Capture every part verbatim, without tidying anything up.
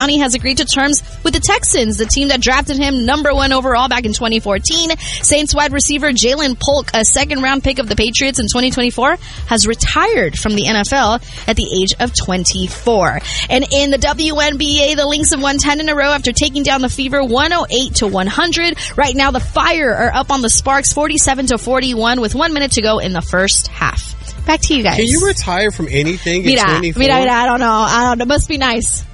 He has agreed to terms with the Texans, the team that drafted him number one overall back in twenty fourteen. Saints wide receiver Jalen Polk, a second-round pick of the Patriots in twenty twenty-four, has retired from the N F L at the age of twenty-four. And in the W N B A, the Lynx have won ten in a row after taking down the Fever one oh eight to one hundred. Right now, the Fire are up on the Sparks forty-seven to forty-one with one minute to go in the first half. Back to you guys. Can you retire from anything mira, at twenty-four? Mira, mira, I don't know. I don't know. Must be nice.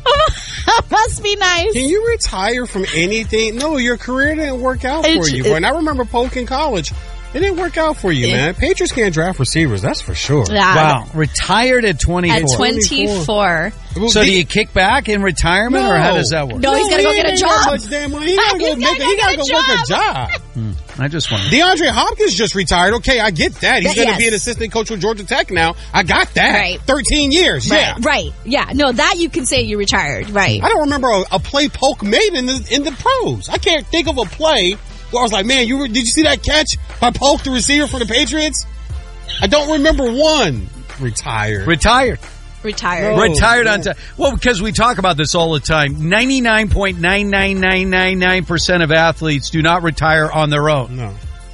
Must be nice. Can you retire from anything? No, your career didn't work out for It's- you. it- And I remember Polk in college. It didn't work out for you, It- man. Patriots can't draft receivers, that's for sure. Yeah. Wow. Retired at twenty-four. At twenty-four. So do you kick back in retirement, No. or how does that work? No, he's got to go he get a ain't got job. much damn money. He gotta go He's make gotta a, go he gotta get go a work a job. Hmm. I just wondered. DeAndre Hopkins just retired. Okay, I get that. He's Yeah, going to yes. be an assistant coach with Georgia Tech now. I got that. Right. thirteen years, yeah. Right, right. Yeah. No, that you can say you retired. Right. I don't remember a, a play Polk made in the in the pros. I can't think of a play where I was like, man, you were, did you see that catch by Polk, the receiver for the Patriots? I don't remember one. Retired. Retired. Retired. No. Retired no. on time. Well, because we talk about this all the time. ninety-nine point nine nine nine nine nine percent of athletes do not retire on their own. No.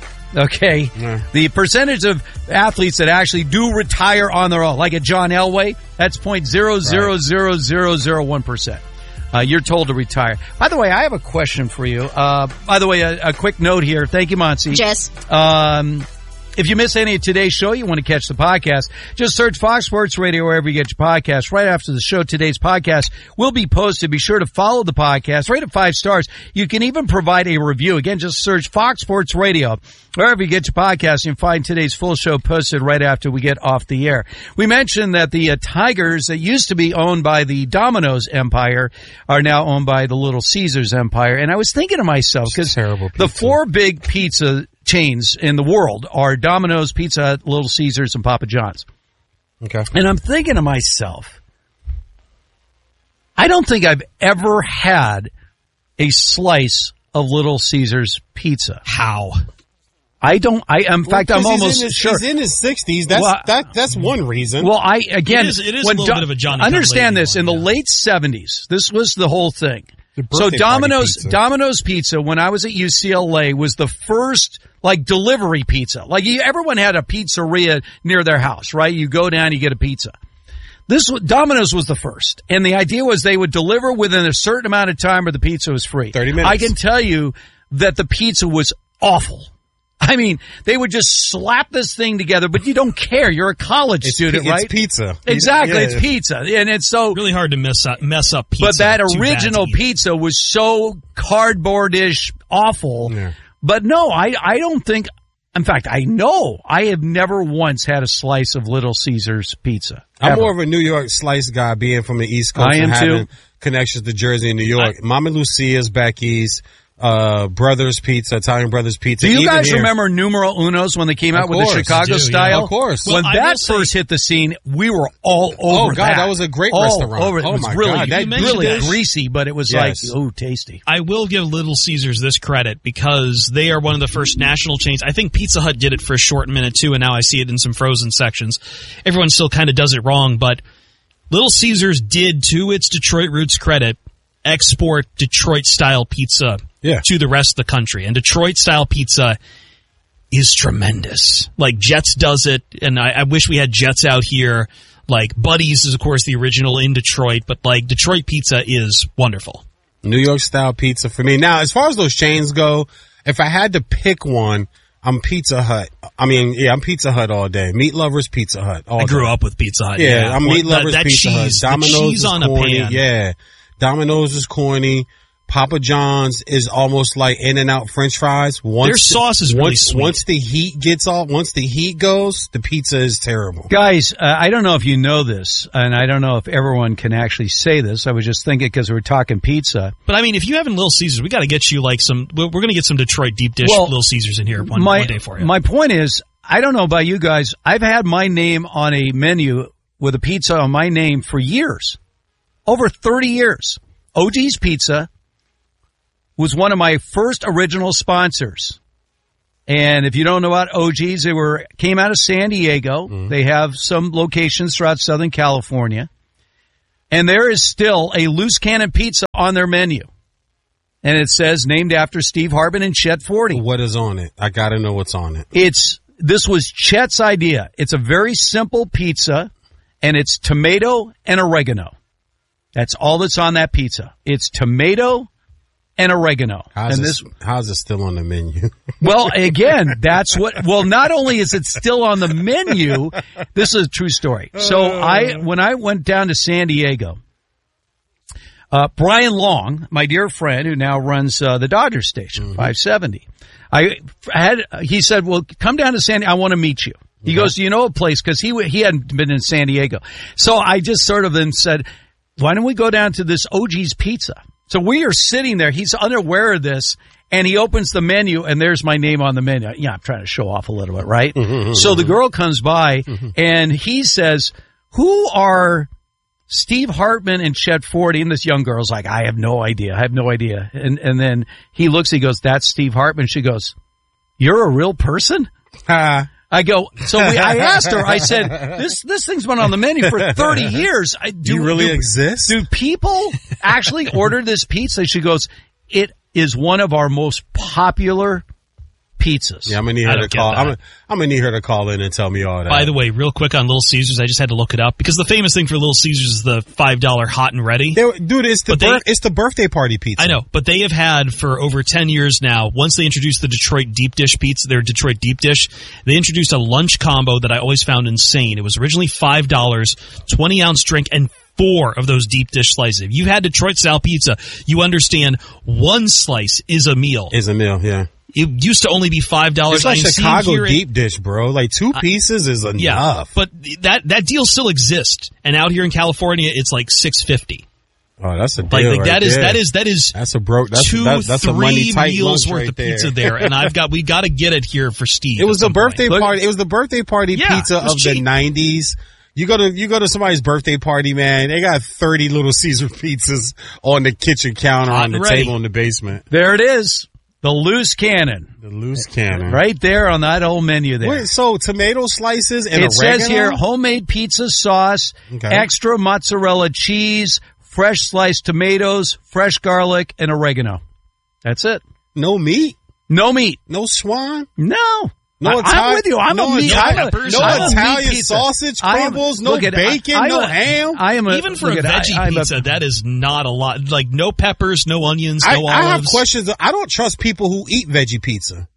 Okay? No. The percentage of athletes that actually do retire on their own, like a John Elway, that's zero point zero zero zero zero zero one percent. Uh, you're told to retire. By the way, I have a question for you. Uh, by the way, a, a quick note here. Thank you, Monsi. Jess. Um, if you miss any of today's show, you want to catch the podcast, just search Fox Sports Radio wherever you get your podcast. Right after the show, today's podcast will be posted. Be sure to follow the podcast. Rate it five stars. You can even provide a review. Again, just search Fox Sports Radio wherever you get your podcast. And find today's full show posted right after we get off the air. We mentioned that the uh, Tigers that used to be owned by the Domino's empire are now owned by the Little Caesars empire. And I was thinking to myself, because Terrible the pizza. four big pizza chains in the world are Domino's, Pizza Hut, Little Caesars, and Papa John's. Okay. And I'm thinking to myself, I don't think I've ever had a slice of Little Caesars pizza. How? I don't, I, in fact, I'm Well, 'cause he's almost in his, sure. He's in his sixties. That's, Well, that, that's one reason. Well, I, again, It is- it is a when little bit of a Johnny understand Come this, Lately in the one, yeah. late seventies, this was the whole thing. The So birthday party Domino's, pizza. Domino's Pizza, when I was at U C L A, was the first, like, delivery pizza. Like, you, everyone had a pizzeria near their house, right? You go down, you get a pizza. This, Domino's was the first. And the idea was they would deliver within a certain amount of time or the pizza was free. thirty minutes. I can tell you that the pizza was awful. I mean, they would just slap this thing together, but you don't care. You're a college it's, student, it's right? pizza. Exactly. Yeah. It's pizza. And it's so, Really hard to mess up, mess up pizza. but that Too bad original to eat. pizza was so cardboardish awful. Yeah. But no, I, I don't think, in fact, I know I have never once had a slice of Little Caesars pizza. I'm Ever. more of a New York slice guy, being from the East Coast I am and having too. connections to Jersey and New York. Mama Lucia's, Becky's, uh, Brothers Pizza, Italian Brothers Pizza. Do you Even guys here- remember Numero Unos when they came out Of with course, the Chicago I do, yeah. style? Of course. When Well, I that will say- first hit the scene, we were all over Oh, God, that. that was a great all restaurant. Over. It Oh, was my really, God, that You mentioned really this. greasy, but it was Yes. like, oh, tasty. I will give Little Caesars this credit because they are one of the first national chains. I think Pizza Hut did it for a short minute too, and now I see it in some frozen sections. Everyone still kind of does it wrong, but Little Caesars did, to its Detroit roots credit, export Detroit-style pizza Yeah. to the rest of the country. And Detroit-style pizza is tremendous. Like, Jets does it, and I, I wish we had Jets out here. Like, Buddy's is, of course, the original in Detroit, but, like, Detroit pizza is wonderful. New York style pizza for me. Now, as far as those chains go, if I had to pick one, I'm Pizza Hut. I mean, yeah, I'm Pizza Hut all day. Meat lovers, Pizza Hut. All I grew day. up with Pizza Hut. Yeah, Yeah, I'm Well, meat lovers, that, that Pizza cheese, Hut. Domino's the cheese is on corny. a pan. Yeah, Domino's is corny. Papa John's is almost like In-N-Out French fries. Once Their sauce is really once, sweet. Once the heat gets off, once the heat goes, the pizza is terrible. Guys, uh, I don't know if you know this, and I don't know if everyone can actually say this. I was just thinking because we were talking pizza. But I mean, if you haven't Little Caesars, we got to get you like some. We're going to get some Detroit deep dish Well, Little Caesars in here one, my, one day for you. My point is, I don't know about you guys. I've had my name on a menu with a pizza on my name for years, over thirty years. O G's Pizza was one of my first original sponsors. And if you don't know about O G's, they were came out of San Diego. Mm-hmm. They have some locations throughout Southern California. and there is still a loose cannon pizza on their menu. And it says, named after Steve Hartman and Chet Forty. What is on it? I gotta know what's on it. It's, this was Chet's idea. It's a very simple pizza, and it's tomato and oregano. That's all that's on that pizza. It's tomato and oregano. How's, and it, this, how's it still on the menu? well, again, that's what, well, not only is it still on the menu, this is a true story. So I, when I went down to San Diego, uh, Brian Long, my dear friend who now runs, uh, the Dodger station, mm-hmm. five seventy, I had, he said, well, come down to San Diego. I want to meet you. He okay. goes, do you know a place? Cause he, he hadn't been in San Diego. So I just sort of then said, why don't we go down to this O G's Pizza? So we are sitting there. He's unaware of this, and he opens the menu, and there's my name on the menu. Yeah, I'm trying to show off a little bit, right? Mm-hmm, so the girl comes by, mm-hmm. and he says, who are Steve Hartman and Chet Forty? And this young girl's like, I have no idea. I have no idea. And and then he looks, he goes, that's Steve Hartman. She goes, you're a real person? Ha. I go, so we, I asked her, I said, this, this thing's been on the menu for thirty years. I, do you really do, exist? Do people actually order this pizza? She goes, it is one of our most popular pizzas. Yeah, I'm gonna need her to call. I'm gonna, I'm gonna need her to call in and tell me all that. By the way, real quick on Little Caesars, I just had to look it up because the famous thing for Little Caesars is the five dollar hot and ready. They, dude, it's the they, birth, it's the birthday party pizza. I know, but they have had for over ten years now. Once they introduced the Detroit deep dish pizza, their Detroit deep dish, they introduced a lunch combo that I always found insane. It was originally five dollars, twenty ounce drink, and four of those deep dish slices. If you had Detroit style pizza, you understand one slice is a meal. Is a meal, yeah. It used to only be five dollars. It's like Chicago deep dish, bro. Like two pieces is enough. Yeah, but that that deal still exists. And out here in California, it's like six fifty. Oh, that's a deal like, like right that is there. that is that is that's a broke. That's two that's, that's three a money tight meals lunch worth right of there. pizza there. And I've got we got to get it here for Steve. It was the birthday point. party. It was the birthday party yeah, pizza of cheap. the nineties. You go to you go to somebody's birthday party, man. They got thirty Little Caesar pizzas on the kitchen counter, Hot on the ready. table in the basement. There it is. The loose cannon. The loose cannon. Right there on that old menu there. Wait, so tomato slices and it oregano? says here, homemade pizza sauce, okay. extra mozzarella cheese, fresh sliced tomatoes, fresh garlic, and oregano. That's it. No meat? No meat. No swan? No. No I, Italian, I'm with you. I'm no a meat. Italian, I'm a, peppers, no I'm a Italian meat pizza. sausage crumbles, am, no at, bacon, I, no a, ham. I am a, even for a at, veggie I, pizza. A, that is not a lot. Like no peppers, no onions, no I, olives. I have questions. I don't trust people who eat veggie pizza.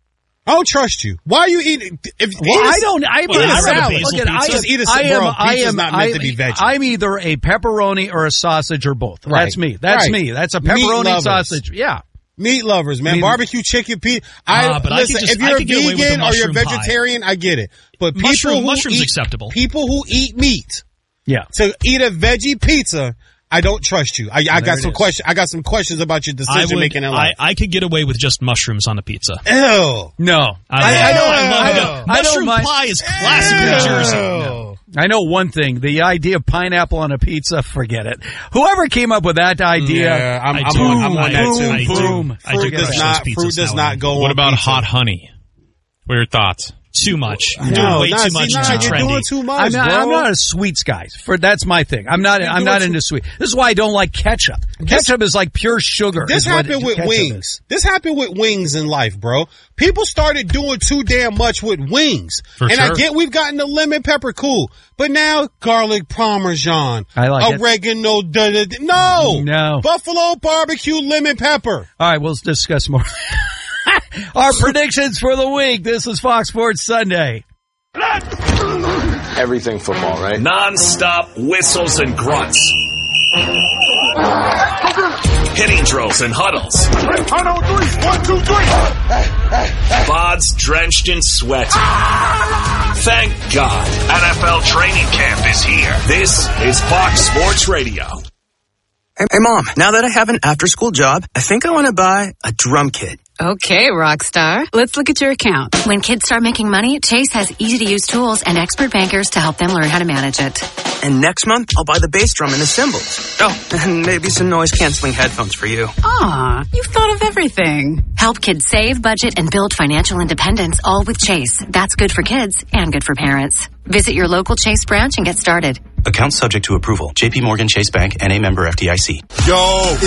I don't trust you. Why are you eating? If, well, eat a, I don't. I, well, eat I a salad. basil Look at, I, Just eat a I am. bro, I pizza's am. not meant I, to be veggie. I'm either a pepperoni or a sausage or both. Right. That's me. That's right. me. That's a Meat pepperoni lovers. sausage. Yeah. Meat lovers, man. Meat- Barbecue chicken pizza. I, Ah, but I listen, could just- if I you're could get away a with the vegan or you're mushroom pie. vegetarian, I get it. But people Mushroom- who mushroom's eat, acceptable. people who eat meat Yeah. to eat a veggie pizza, I don't trust you. I, I got it some is. questions. I got some questions about your I decision would. making in I, life. I could get away with just mushrooms on a pizza. Ew. No. I, I, I don't. I love I it. don't, I don't Mushroom mind. pie is classic New Jersey. Ew. I know one thing. The idea of pineapple on a pizza, forget it. Whoever came up with that idea, Yeah, I'm, I I'm do. on, I'm on I that do. too. I do. boom. I do Fruit crush does those not. pizzas Fruit does now not and go. What on about pizza. hot honey? What are your thoughts? Too much. You're No, doing way nah, too see, much. nah, and too you're trendy. doing too much, I'm not, bro. I'm not a sweets guy. For that's my thing. I'm not. You're I'm doing not too- into sweet. This is why I don't like ketchup. Ketchup is like pure sugar. This is what happened with ketchup wings. is. This happened with wings in life, bro. People started doing too damn much with wings. For and I sure. get we've gotten the lemon pepper, cool. But now garlic parmesan, I like it. oregano, da, da, da, no. No. Buffalo barbecue lemon pepper. All right, we'll discuss more. Our predictions for the week. This is Fox Sports Sunday. Everything football, right? Non-stop whistles and grunts. Hitting drills and huddles. Huddle three, one, two, three. Bods drenched in sweat. Thank God. N F L training camp is here. This is Fox Sports Radio. Hey, hey, Mom, now that I have an after-school job, I think I want to buy a drum kit. Okay, Rockstar. Let's look at your account. When kids start making money, Chase has easy-to-use tools and expert bankers to help them learn how to manage it. And next month, I'll buy the bass drum and the cymbals. Oh, and maybe some noise-canceling headphones for you. Aw, you've thought of everything. Help kids save, budget, and build financial independence, all with Chase. That's good for kids and good for parents. Visit your local Chase branch and get started. Account subject to approval. J P Morgan Chase Bank, N A member F D I C. Yo,